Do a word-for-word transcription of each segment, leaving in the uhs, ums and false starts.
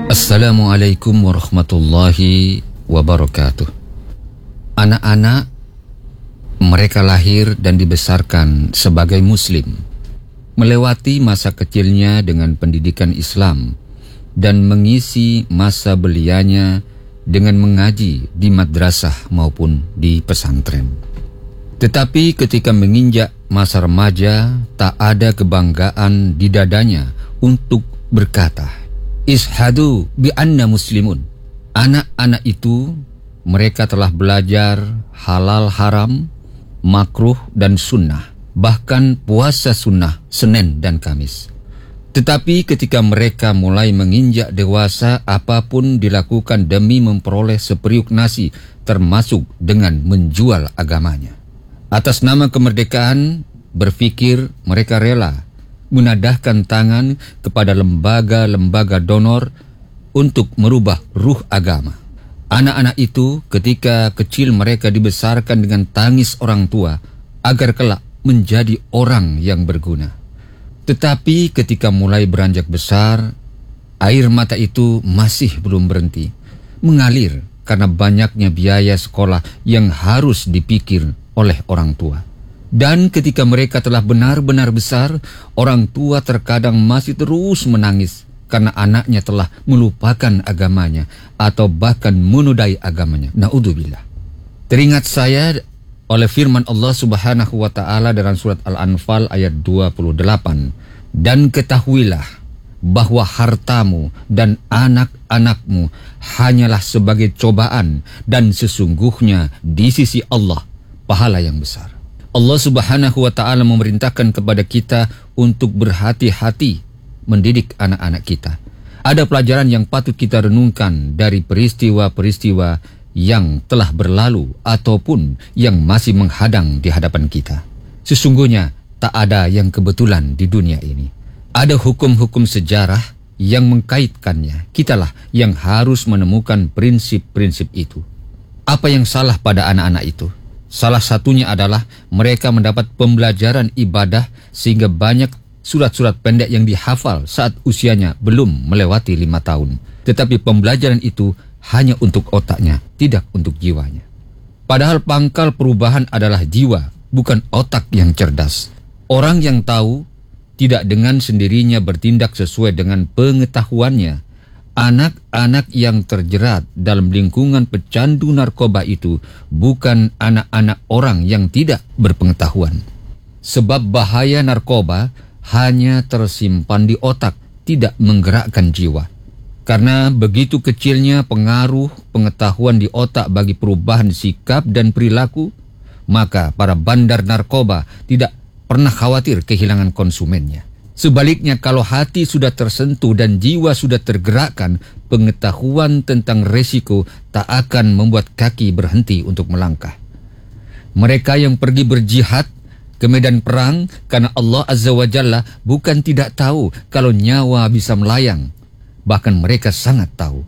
Assalamualaikum warahmatullahi wabarakatuh. Anak-anak mereka lahir dan dibesarkan sebagai muslim, melewati masa kecilnya dengan pendidikan Islam dan mengisi masa belianya dengan mengaji di madrasah maupun di pesantren. Tetapi ketika menginjak masa remaja, tak ada kebanggaan di dadanya untuk berkata, "Ishadu bi anna muslimun." Anak-anak itu mereka telah belajar halal haram, makruh dan sunnah, bahkan puasa sunnah Senin dan Kamis. Tetapi ketika mereka mulai menginjak dewasa, apapun dilakukan demi memperoleh seperiuk nasi, termasuk dengan menjual agamanya. Atas nama kemerdekaan, berpikir mereka rela menadahkan tangan kepada lembaga-lembaga donor untuk merubah ruh agama. Anak-anak itu ketika kecil mereka dibesarkan dengan tangis orang tua agar kelak menjadi orang yang berguna. Tetapi ketika mulai beranjak besar, air mata itu masih belum berhenti mengalir karena banyaknya biaya sekolah yang harus dipikir oleh orang tua. Dan ketika mereka telah benar-benar besar, orang tua terkadang masih terus menangis karena anaknya telah melupakan agamanya atau bahkan menodai agamanya. Na'udzubillah. Teringat saya oleh firman Allah Subhanahu wa taala dalam surat Al-Anfal ayat dua puluh delapan, "Dan ketahuilah bahwa hartamu dan anak-anakmu hanyalah sebagai cobaan, dan sesungguhnya di sisi Allah pahala yang besar." Allah Subhanahu wa taala memerintahkan kepada kita untuk berhati-hati mendidik anak-anak kita. Ada pelajaran yang patut kita renungkan dari peristiwa-peristiwa yang telah berlalu ataupun yang masih menghadang di hadapan kita. Sesungguhnya tak ada yang kebetulan di dunia ini. Ada hukum-hukum sejarah yang mengkaitkannya. Kitalah yang harus menemukan prinsip-prinsip itu. Apa yang salah pada anak-anak itu? Salah satunya adalah mereka mendapat pembelajaran ibadah sehingga banyak surat-surat pendek yang dihafal saat usianya belum melewati lima tahun. Tetapi pembelajaran itu hanya untuk otaknya, tidak untuk jiwanya. Padahal pangkal perubahan adalah jiwa, bukan otak yang cerdas. Orang yang tahu tidak dengan sendirinya bertindak sesuai dengan pengetahuannya. Anak-anak yang terjerat dalam lingkungan pecandu narkoba itu bukan anak-anak orang yang tidak berpengetahuan. Sebab bahaya narkoba hanya tersimpan di otak, tidak menggerakkan jiwa. Karena begitu kecilnya pengaruh pengetahuan di otak bagi perubahan sikap dan perilaku, maka para bandar narkoba tidak pernah khawatir kehilangan konsumennya. Sebaliknya, kalau hati sudah tersentuh dan jiwa sudah tergerakkan, pengetahuan tentang resiko tak akan membuat kaki berhenti untuk melangkah. Mereka yang pergi berjihad ke medan perang karena Allah Azza wa Jalla bukan tidak tahu kalau nyawa bisa melayang. Bahkan mereka sangat tahu.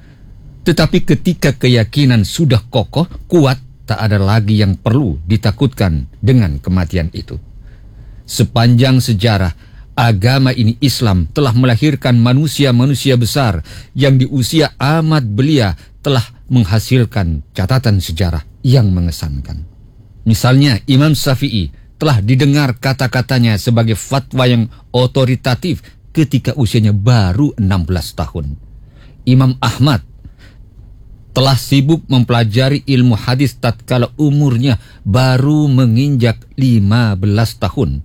Tetapi ketika keyakinan sudah kokoh, kuat, tak ada lagi yang perlu ditakutkan dengan kematian itu. Sepanjang sejarah, agama ini Islam telah melahirkan manusia-manusia besar yang di usia amat belia telah menghasilkan catatan sejarah yang mengesankan. Misalnya Imam Syafi'i telah didengar kata-katanya sebagai fatwa yang otoritatif ketika usianya baru enam belas tahun. Imam Ahmad telah sibuk mempelajari ilmu hadis tatkala umurnya baru menginjak lima belas tahun.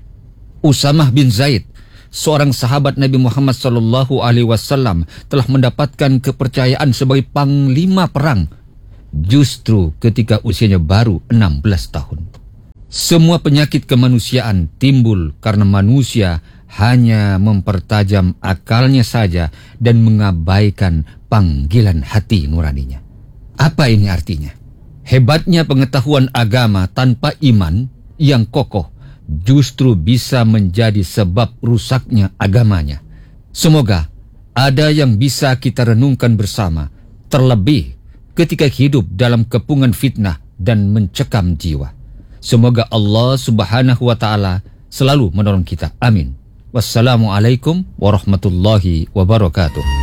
Usamah bin Zaid, seorang sahabat Nabi Muhammad sallallahu alaihi wasallam, telah mendapatkan kepercayaan sebagai panglima perang justru ketika usianya baru enam belas tahun. Semua penyakit kemanusiaan timbul karena manusia hanya mempertajam akalnya saja dan mengabaikan panggilan hati nuraninya. Apa ini artinya? Hebatnya pengetahuan agama tanpa iman yang kokoh justru bisa menjadi sebab rusaknya agamanya. Semoga ada yang bisa kita renungkan bersama, terlebih ketika hidup dalam kepungan fitnah dan mencekam jiwa. Semoga Allah Subhanahu wa taala selalu menolong kita. Amin. Wassalamualaikum warahmatullahi wabarakatuh.